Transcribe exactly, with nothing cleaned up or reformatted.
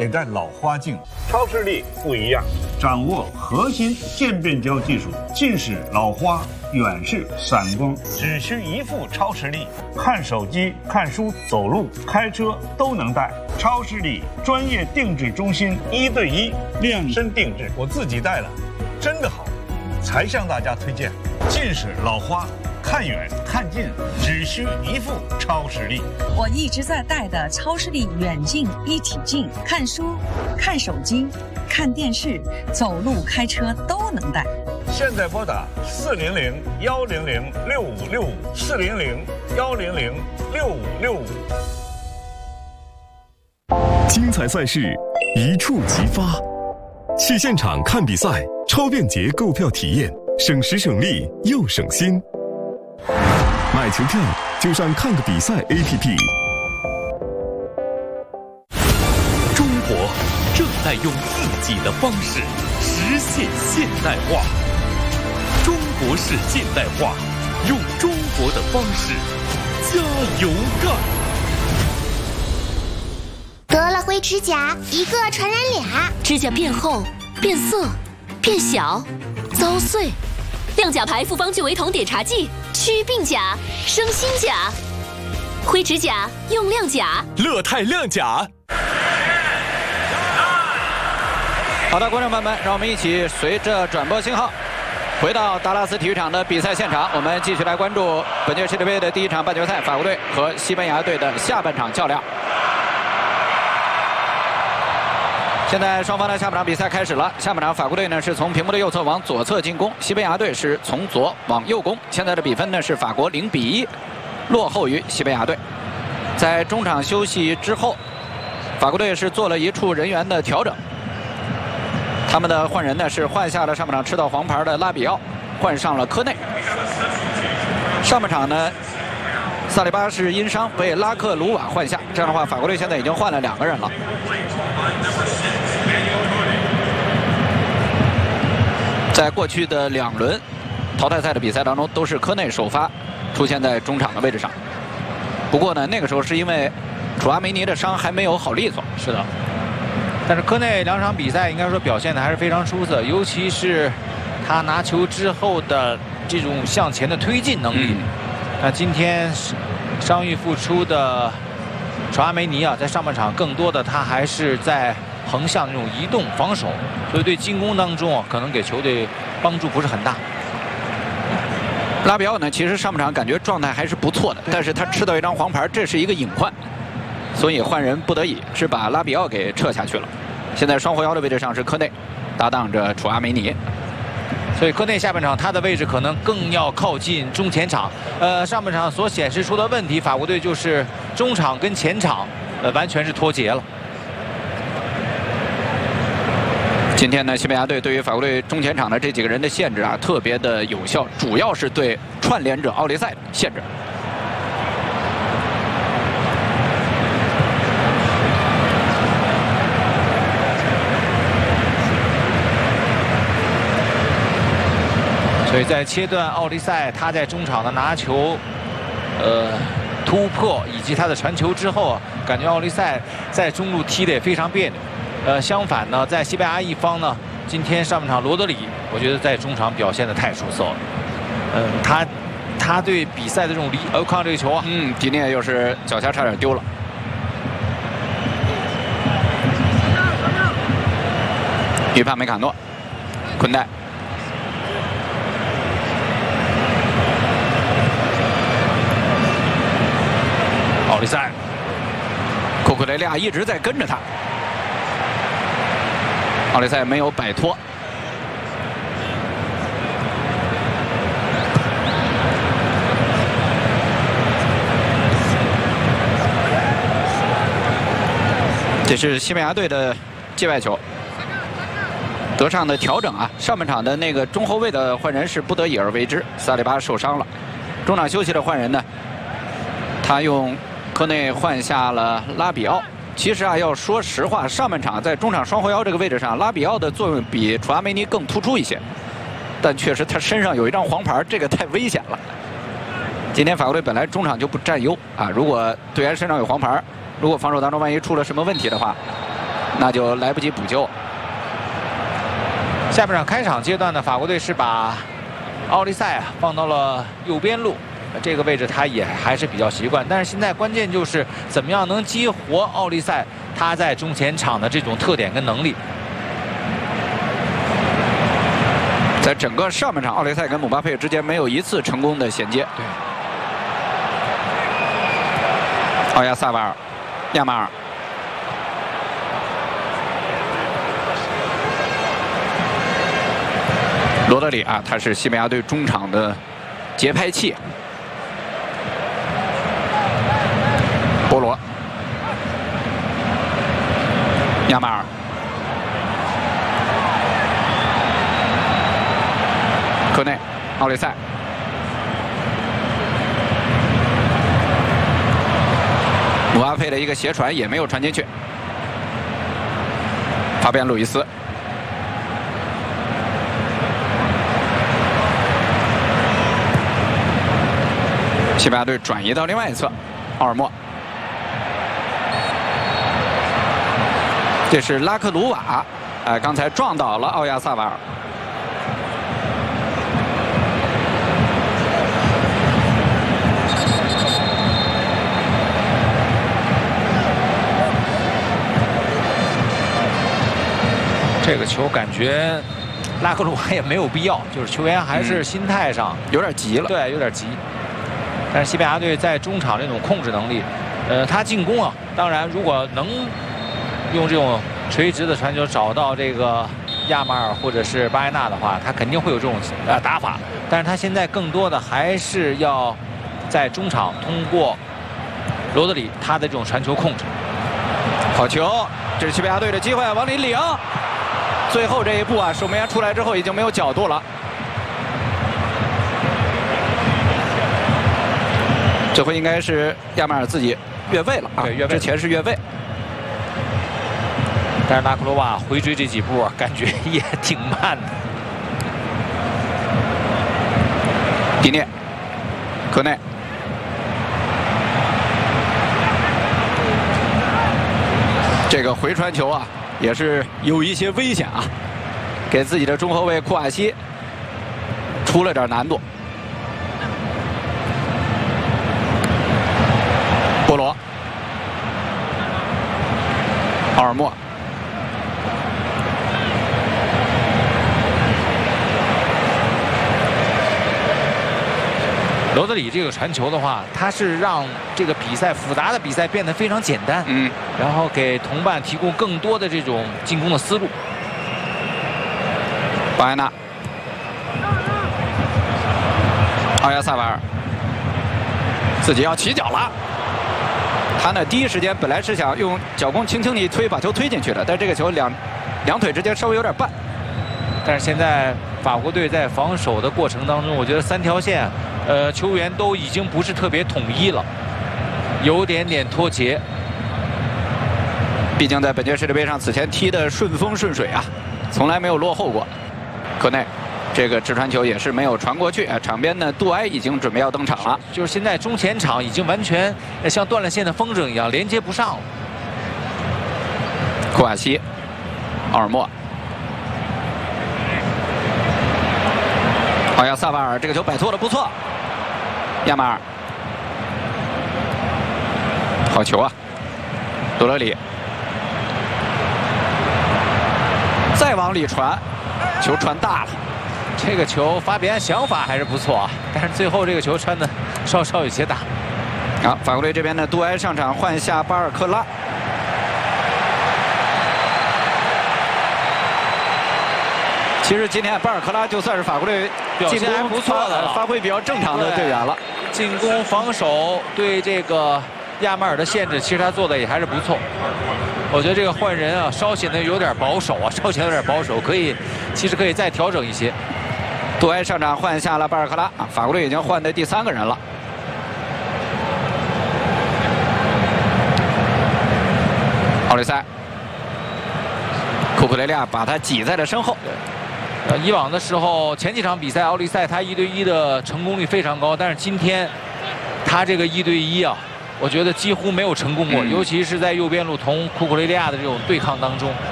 得戴老花镜。 超视力不一样， 掌握核心渐变焦技术，近视、老花、远视、散光，只需一副超视力，看手机、看书、走路、开车都能戴。超视力专业定制中心，一对一量身定制，我自己戴了，真的好，才向大家推荐。近视、老花。看远看近只需一副超视力。 我一直在戴的超视力远近一体镜，看书、看手机、看电视、走路、开车都能戴。 现在拨打四零零幺零零六五六五四零零幺零零六五六五。 精彩赛事一触即发，去现场看比赛，超便捷购票体验，省时省力又省心。买球票就上看个比赛 A P P。 中国正在用自己的方式实现现代化，中国式现代化，用中国的方式加油干。 得了灰指甲，一个传染俩， 指甲变厚、变色、变小、遭碎。亮甲牌复方聚维酮碘茶剂，祛病甲，生新甲。灰指甲用亮甲， 乐泰亮甲。 好的，观众朋友们，让我们一起随着转播信号，回到达拉斯体育场的比赛现场。我们继续来关注本届世界杯的第一场半决赛，法国队和西班牙队的下半场较量。现在双方的下半场比赛开始了。下半场法国队呢是从屏幕的右侧往左侧进攻，西班牙队是从左往右攻。现在的比分呢是法国零比一，落后于西班牙队。在中场休息之后，法国队是做了一处人员的调整。他们的换人呢是换下了上半场吃到黄牌的拉比奥，换上了科内。上半场呢，萨利巴是因伤被拉克鲁瓦换下，这样的话，法国队现在已经换了两个人了。在过去的两轮淘汰赛的比赛当中，都是科内首发出现在中场的位置上。不过呢，那个时候是因为楚阿梅尼的伤还没有好利索。 是的。但是科内两场比赛应该说表现的还是非常出色，尤其是他拿球之后的这种向前的推进能力。那、嗯、今天伤愈复出的楚阿梅尼啊，在上半场更多的他还是在横向那种移动防守，所以对进攻当中啊，可能给球队帮助不是很大。 拉比奥呢，其实上半场感觉状态还是不错的，但是他吃到一张黄牌，这是一个隐患。所以换人不得已是把拉比奥给撤下去了。现在双后腰的位置上是科内，搭档着楚阿梅尼。 所以科内下半场他的位置可能更要靠近中前场。呃，上半场所显示出的问题，法国队就是中场跟前场呃完全是脱节了。 今天呢，西班牙队对于法国队中前场的这几个人的限制啊，特别的有效，主要是对串联者奥利塞的限制。 所以在切断奥利塞他在中场的拿球、呃突破以及他的传球之后啊，感觉奥利塞在中路踢得也非常别扭。呃，相反呢，在西班牙一方呢，今天上半场罗德里，我觉得在中场表现得太出色了。嗯、呃，他他对比赛的这种离，呃，看这个球啊， 嗯，迪涅又是脚下差点丢了。预判梅卡诺，昆代。奥利塞，库库雷利亚一直在跟着他，奥利塞没有摆脱。这是西班牙队的界外球，德尚的调整啊，上半场的那个中后卫的换人是不得已而为之，萨利巴受伤了，中场休息的换人呢，他用科内换下了拉比奥。其实啊，要说实话，上半场在中场双后腰这个位置上，拉比奥的作用比楚阿梅尼更突出一些。但确实他身上有一张黄牌，这个太危险了。今天法国队本来中场就不占优啊，如果队员身上有黄牌，如果防守当中万一出了什么问题的话， 那就来不及补救。 下半场开场阶段呢，法国队是把奥利塞啊放到了右边路。 这个位置他也还是比较习惯，但是现在关键就是怎么样能激活奥利塞他在中前场的这种特点跟能力。 在整个上半场，奥利塞跟姆巴佩之间没有一次成功的衔接。 对。 奥亚萨瓦尔，亚马尔，罗德里啊，他是西班牙队中场的节拍器。 波罗、亚马尔、科内、奥利塞、姆巴佩的一个斜传也没有传进去。法比安·路易斯、西班牙队转移到另外一侧，奥尔莫。 这是拉克鲁瓦，呃，刚才撞倒了奥亚萨瓦尔。 这个球感觉拉克鲁瓦也没有必要，就是球员还是心态上、 嗯、有点急了。 对，有点急。但是西班牙队在中场这种控制能力，呃，他进攻啊，当然如果能。 用这种垂直的传球找到这个亚马尔或者是巴埃纳的话，他肯定会有这种呃打法。但是他现在更多的还是要在中场通过罗德里他的这种传球控制。 好球，这是西班牙队的机会，往里领。最后这一步啊，守门员出来之后已经没有角度了。这回应该是亚马尔自己越位了啊， 对，越位。 之前是越位。 但是拉克罗瓦回追这几步啊，感觉也挺慢的。 迪涅、科内、这个回传球啊，也是有一些危险啊，给自己的中后卫库瓦西出了点难度。波罗、奥尔莫。 罗德里这个传球的话，他是让这个比赛复杂的比赛变得非常简单， 嗯， 然后给同伴提供更多的这种进攻的思路。 巴埃纳、奥亚萨瓦尔自己要起脚了，他呢第一时间本来是想用脚弓轻轻的一推把球推进去的，但这个球两两腿之间稍微有点绊。 但是现在法国队在防守的过程当中，我觉得三条线。 呃，球员都已经不是特别统一了，有点点脱节。 毕竟在本届世界杯上，此前踢的顺风顺水啊，从来没有落后过。科内，这个直传球也是没有传过去。场边呢，杜埃已经准备要登场了。 就是现在中前场已经完全像断了线的风筝一样连接不上了。 库瓦西、奥尔莫、奥亚萨瓦尔，这个球摆脱的不错。 亚马尔，好球啊！多勒里，再往里传，球传大了。 这个球法比安想法还是不错啊，但是最后这个球传的稍稍有些大。 好，法国队这边呢，杜埃上场换下巴尔克拉。其实今天巴尔克拉就算是法国队表现还不错的， 发挥比较正常的队员了。 进攻、防守对这个亚马尔的限制，其实他做的也还是不错。我觉得这个换人啊，稍显得有点保守啊，稍显得有点保守，可以，其实可以再调整一些。 杜埃上场换下了巴尔克拉啊，法国队已经换的第三个人了。奥利塞、库库雷利亚把他挤在了身后。 呃，以往的时候，前几场比赛，奥利塞他一对一的成功率非常高，但是今天他这个一对一啊， 我觉得几乎没有成功过， 嗯、 尤其是在右边路同库库雷利亚的这种对抗当中。